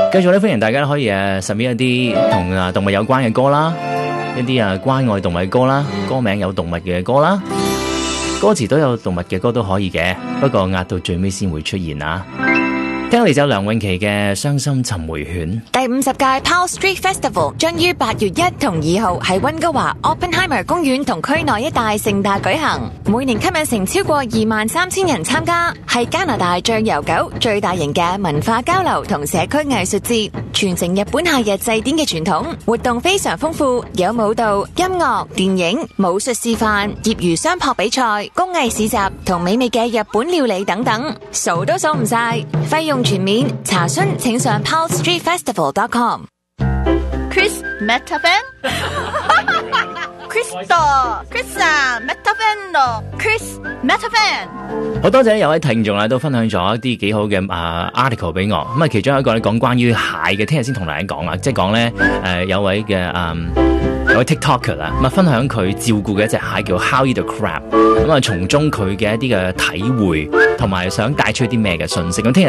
繼續咧，歡迎大家可以submit一啲同動物有關嘅歌啦，一啲關愛動物嘅歌啦，歌名有動物嘅歌啦，歌詞都有動物嘅歌都可以嘅，不過壓到最尾先會出現啊。聽嚟就梁詠琪嘅《傷心尋回犬》。 第50屆 Powell Street Festival 將於8月1同2號喺溫哥華 Oppenheimer 公園同區內一帶盛大舉行，每年吸引成超過23000人參加，係加拿大最悠久、最大型嘅文化交流同社區藝術節，傳承日本夏日祭典嘅傳統。活動非常豐富，有舞蹈、音樂、電影、武術示範、業餘相撲比賽、工藝市集同美味嘅日本料理等等，數都數唔晒。費用全面，查詢請上 powellstreetfestival.com。 Chris Metafan Krista Metafan Chris Metafan。 好多謝有位聽眾都分享咗一啲幾好嘅article 俾我，咁其中一個咧講關於蟹嘅，聽日先同大家講啦，即係講咧有位嘅有位 TikToker 啦，咁分享佢照顧嘅一隻蟹叫 How Eat the Crab，咁從中佢嘅一啲嘅體會同埋想帶出啲咩嘅信息，咁聽日